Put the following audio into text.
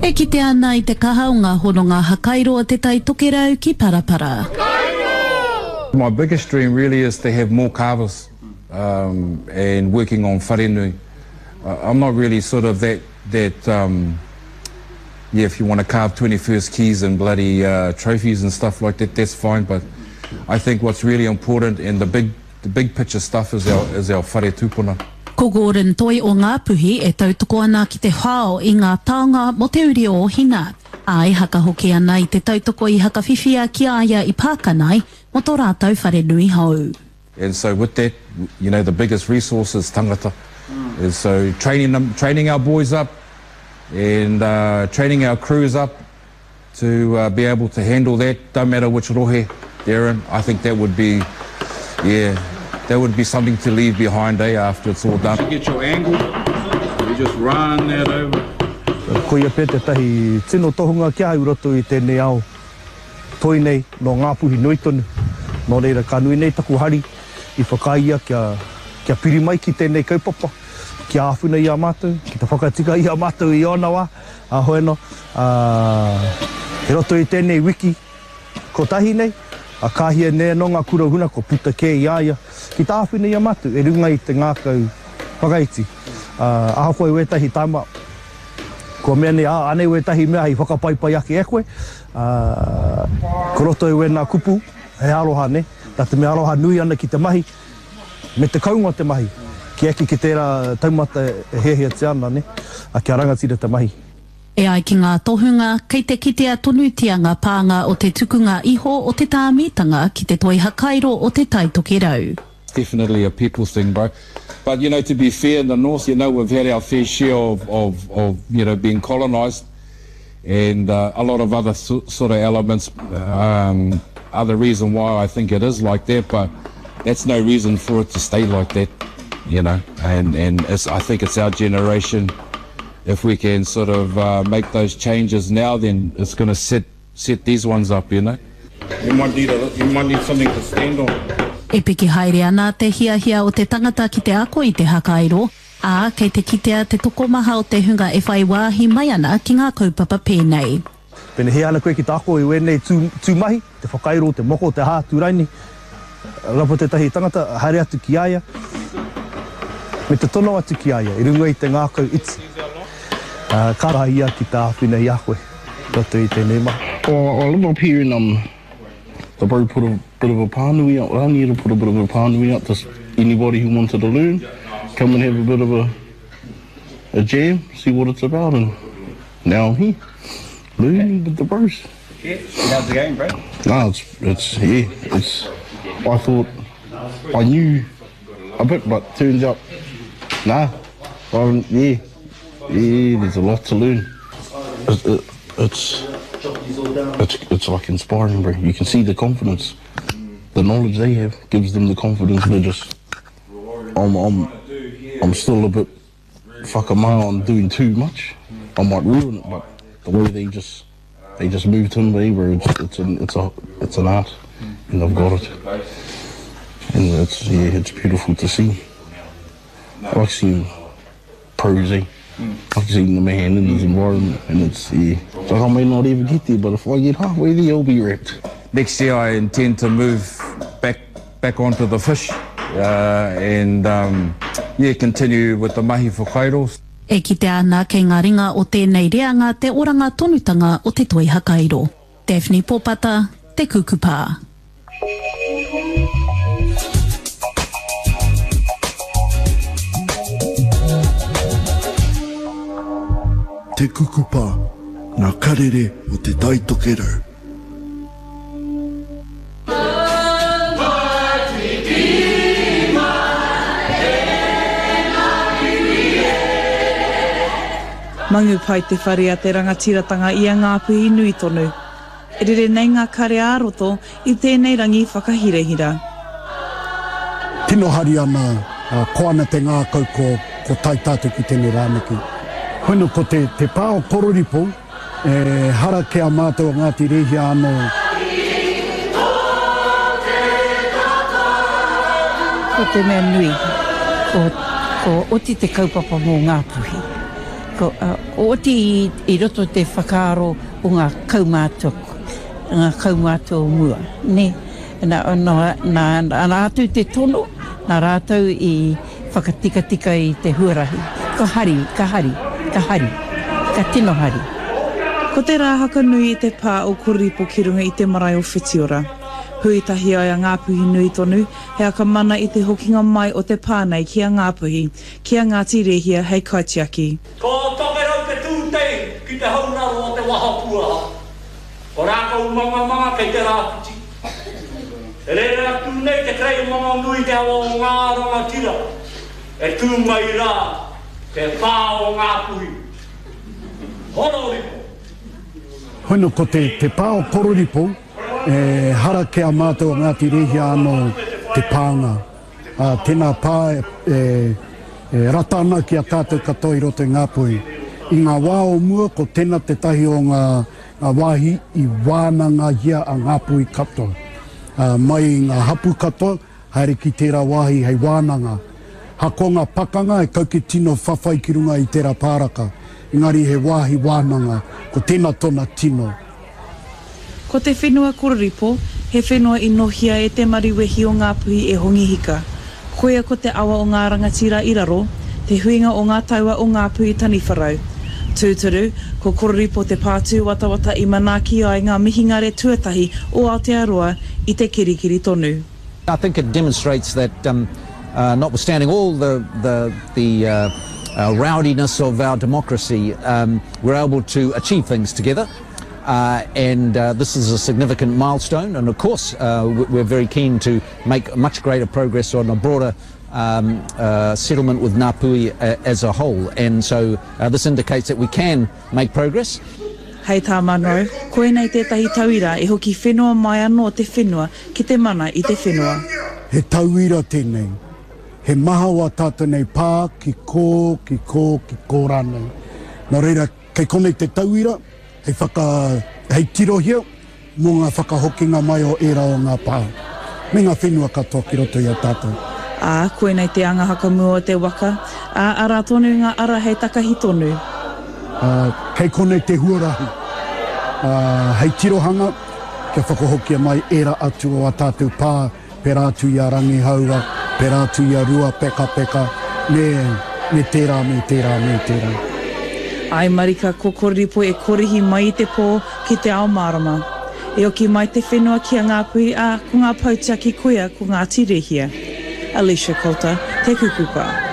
E kite ana I te kaha o ngā hononga hakairo a te tai tokerau ki Parapara. My biggest dream really is to have more carvers and working on wharenui. I'm not really sort of that if you want to carve 21st keys and bloody trophies and stuff like that, that's fine, but I think what's really important and the big picture stuff is our whare tūpuna. Ko Gordon Toi o ngā puhi e tautoko ana ki te whao I ngā taonga mo te uri o hina. Ai haka hoki ana I te tautoko I haka whiwhia ki aia I Pākanai mo tō rātau wharenui hau. And so with that, you know, the biggest resource is tangata. And so training our boys up and training our crews up to be able to handle that, don't matter which rohe they're in. I think that would be, that would be something to leave behind after it's all done. You get your angle, you just run that over. Ko ia pete tahi tino tohunga kia hai uroto I tēnei ao. Toi nei, no ngā puhi nui tonu. Nō reira ka nui nei taku hari I whakaia kia piri mai ki tēnei kaupapa. Kia āwhuna I a mātou, ki te whakatika I a mātou I ona wā. A hoeno, he roto I tēnei wiki, ko tahi nei. A kāhia nea no ngā kurahuna ko puta kē I aia. Ki tā āwhina I a mātou, e runga I te ngākau whakaiti. Aha koe wetahi tāma. Ko mea ne anei wetahi mea I whakapaipai ake e koe. Ko roto I wena kupu, he aroha ne. Tā te mea aroha nui ana ki te mahi. Me te kaunga te mahi. Ki eki ki tērā taumata e hehea te ana ne. A kia rangatira te mahi. E ai ki ngā tohunga, kei te kitea tonutia ngā pānga o te tukunga iho o te tāmitanga ki te toi hakairo o te tai tokerau. It's definitely a people thing, bro. But, you know, to be fair in the north, you know, we've had our fair share of you know, being colonised and a lot of other sort of elements are the reason why I think it is like that, but that's no reason for it to stay like that, you know, and I think it's our generation. If we can sort of make those changes now, then it's going to set these ones up, you know. You might need something to stand on. E piki haere ana te hiahia o te tangata ki te ako I te hakairo, a kei te kitea te tokomaha o te hunga e whai wāhi mai ana ki ngā kaupapa pēnei. Pene he ana koe ki te ako I wenei tūmahi, te whakairo, te moko, te hā, tūraini. Rapa te tahi tangata, haere atu ki aia. Me te tono atu ki aia, I runga I te ngākau iti. Kara ia ki tā whina I a koe, roto I tēnei maha. I live up here and the bro put a bit of a pānui out. I need to put a bit of a pānui out to anybody who wanted to learn. Come and have a bit of a jam, see what it's about, and now I'm here, learning with the bros. Yeah, how's the game, bro? No, it's. I thought I knew a bit, but turns out, nah. There's a lot to learn. It's like inspiring, bro. You can see the confidence, the knowledge they have gives them the confidence. They're just, I'm still a bit whakamau on doing too much. I might ruin it, but the way they just moved him, bro, it's an art, and I've got it, and it's beautiful to see. I like seeing pros, I've seen the man in his environment, and it's, like I may not even get there, but if I get halfway there, I'll be wrapped. Next year I intend to move back onto the fish and continue with the mahi whakairos. E kite ana kei ngā ringa o tēnei reanga te oranga tonutanga o te toi hakairo. Daphne Popata, te Kukupā. Te Kukupā, ngā karere o te tai tokerau. Mangu pai te whare a te rangatiratanga I a ngā puhi nui tonu. E rere nei ngā kare āroto I tēnei rangi whakahirehira. Tino hari ana, ko ana te ngākau ko tai tātou ki tēnei rāneki. Hoino ko te pāo kororipo, hara ke a mātou Ngāti Rehia anō. Ko te mea nui, ko oti te kaupapa mō ngā puhi. oti I roto te whakaaro o ngā kaumātua mua. Ne, nā rātou te tono, nā rātou I whakatika I te huarahi. Ka hari, ka tino hari. Ko te rāhaka nui I te pā o Kororipo ki runga I te marae o Whitiora. Huitahi ai a Ngāpuhi nui tonu, he aka mana I te hokinga mai o te pānei ki a Ngāpuhi, ki a Ngāti Rehia hei Kaitiaki. Ko tokerau te tūtei ki te hauraro o te wahapua. Ko rākau manga kei te rāwhiti. E rera tūnei te krei manga nui te awa o ngā ronga tira. E tūngai rā, te pā o Ngāpuhi. Kororipo. Hono ko te pā o Kororipo, hara ke a mātou Ngāti Rehia anō te pānga. Tēnā pā ratana ki a tātou katoa I roto I Ngāpuhi. I ngā wā o mua, ko tēnā te tahi o ngā wāhi I wānanga hia a Ngāpuhi katoa. Mai I ngā hapu katoa, haere ki tērā wāhi hei wānanga. Hako ngā pakanga e kauke tino whawhai ki runga I tērā pāraka. Engari he wāhi wānanga, ko tēnā tona tino. Ko te whenua Kororipo, he whenua I nohia e te mariwehi o Ngāpuhi e hongi hika. Koia ko te awa o ngā rangatira I raro, te huinga o ngā taua o Ngāpuhi tani wharau. Tūturu, ko Kororipo te pātū watawata I manaaki ai ngā mihingare tuatahi o Aotearoa I te kirikiri tonu. I think it demonstrates that notwithstanding all the rowdiness of our democracy, we're able to achieve things together. And this is a significant milestone, and of course we're very keen to make much greater progress on a broader settlement with Ngāpuhi as a whole, and so this indicates that we can make progress. Hei tā mano, koe nei tētahi tauira e hoki whenua mai anō te whenua ki te mana I te whenua. He tauira tēnei, he maha wa tātou nei pā ki kō rānei. Nō reira, kei konei te tauira, hei tirohia, mō ngā whakahokinga mai o era o ngā pā. Me ngā whenua katoa ki roto I a tātou. Koe nei te anga haka mua o te waka, ara tonu ngā ara hei takahi tonu. Kei konei te huarahi. Hei tirohanga, kia whakahokia mai era atu o a tātou pā, pera atu I a rangi haua, pera atu I a rua peka, me tērā. Ai marika, ko Kororipo e korihi mai I te pō ki te ao marama. E oki mai te whenua ki a Ngāpuhi ko ngā pautiaki koia ko Ngāti Rehia. Alicia Coulter, te kukupa.